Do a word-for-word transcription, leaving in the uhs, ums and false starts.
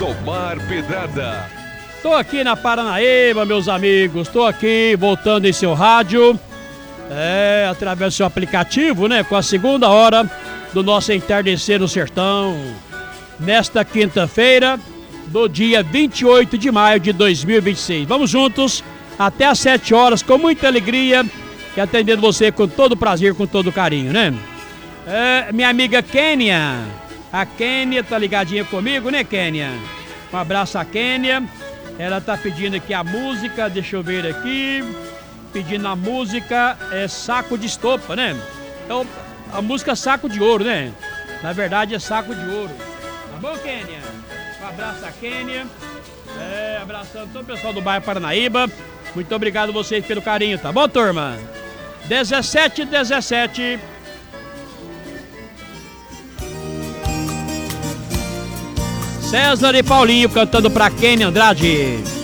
Tomar Pedrada. Tô aqui na Paranaíba, meus amigos. Tô aqui voltando em seu rádio. É, através do seu aplicativo, né? Com a segunda hora do nosso Entardecer no Sertão. Nesta quinta-feira, do dia vinte e oito de maio de dois mil e vinte e seis. Vamos juntos até às sete horas, com muita alegria e atendendo você com todo prazer, com todo carinho, né? É, minha amiga Kênia. A Kênia tá ligadinha comigo, né, Kênia? Um abraço a Kênia. Ela tá pedindo aqui a música, deixa eu ver aqui. Pedindo a música é Saco de Estopa, né? Então, a música Saco de Ouro, né? Na verdade é Saco de Ouro. Tá bom, Kênia? Um abraço a Kênia. É, abraçando todo o pessoal do bairro Paranaíba. Muito obrigado a vocês pelo carinho, tá bom, turma? dezessete e dezessete. César e Paulinho cantando pra Kênia Andrade.